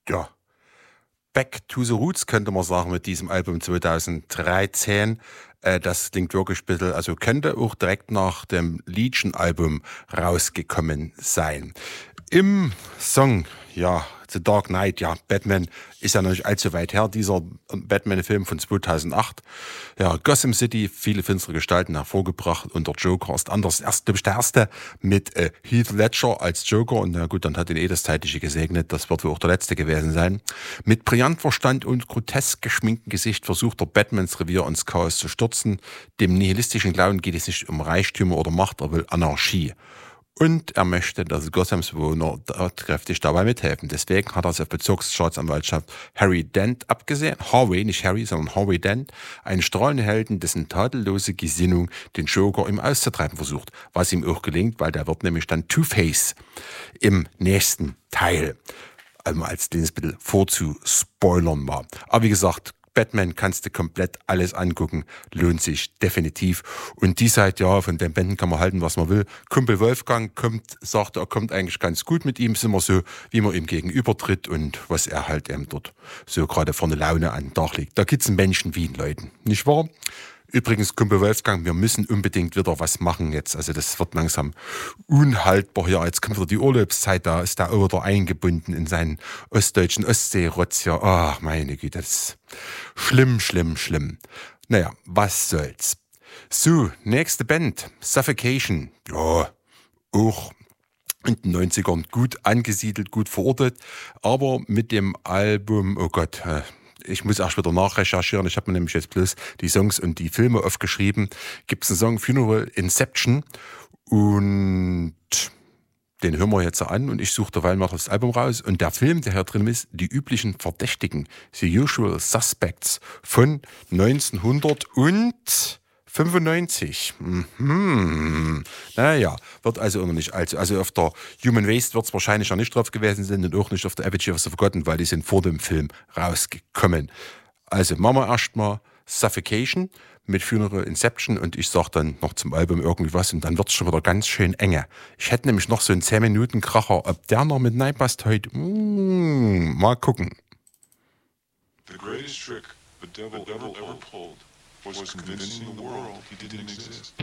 Ja, Back to the Roots könnte man sagen mit diesem Album 2013. Das klingt wirklich ein bisschen, also könnte auch direkt nach dem Legion-Album rausgekommen sein. Im Song, ja, The Dark Knight, ja, Batman ist ja noch nicht allzu weit her, dieser Batman-Film von 2008. Ja, Gotham City, viele finstere Gestalten hervorgebracht und der Joker ist anders. Erst, glaube ich, der erste mit Heath Ledger als Joker und na gut, dann hat ihn das Zeitliche gesegnet, das wird wohl auch der letzte gewesen sein. Mit brillant Verstand und grotesk geschminktem Gesicht versucht der Batmans Revier ins Chaos zu stürzen. Dem nihilistischen Clown geht es nicht um Reichtümer oder Macht, er will Anarchie. Und er möchte, dass Gothams Bewohner tatkräftig dabei mithelfen. Deswegen hat er es auf Bezirksstaatsanwaltschaft Harry Dent abgesehen. Harvey, nicht Harry, sondern Harvey Dent. Einen strahlenden Helden, dessen tadellose Gesinnung den Joker ihm auszutreiben versucht. Was ihm auch gelingt, weil der wird nämlich dann Two-Face im nächsten Teil. Als kleines bisschen vorzuspoilern war. Aber wie gesagt, Batman kannst du komplett alles angucken, lohnt sich definitiv. Und die Seite, ja, von den Bänden kann man halten, was man will. Kumpel Wolfgang sagt, er kommt eigentlich ganz gut mit ihm, sind wir so, wie man ihm gegenübertritt und was er halt eben dort so gerade vor eine Laune an den Tag legt. Da gibt's einen Menschen wie einen Leuten, nicht wahr? Übrigens, Kumpel Wolfgang, wir müssen unbedingt wieder was machen jetzt. Also das wird langsam unhaltbar hier. Jetzt kommt wieder die Urlaubszeit, da ist der auch wieder eingebunden in seinen ostdeutschen Ostseerotz hier. Ach, meine Güte, das ist schlimm, schlimm, schlimm. Naja, was soll's. So, nächste Band, Suffocation. Ja, auch in den 90ern gut angesiedelt, gut verortet, aber mit dem Album, oh Gott, ich muss erst wieder nachrecherchieren. Ich habe mir nämlich jetzt bloß die Songs und die Filme aufgeschrieben. Gibt es einen Song Funeral Inception und den hören wir jetzt an und ich suche derweil mal das Album raus. Und der Film, der hier drin ist, Die üblichen Verdächtigen, The Usual Suspects von 1995. Naja, wird also immer nicht allzu. Also auf der Human Waste wird es wahrscheinlich ja nicht drauf gewesen sein und auch nicht auf der Effigy of the Forgotten, weil die sind vor dem Film rausgekommen. Also machen wir erstmal Suffocation mit Funeral Inception und ich sag dann noch zum Album irgendwie was und dann wird's schon wieder ganz schön enge. Ich hätte nämlich noch so einen 10-Minuten-Kracher, ob der noch mit reinpasst heute. Mal gucken. The greatest trick the devil ever pulled was convincing the world he didn't exist.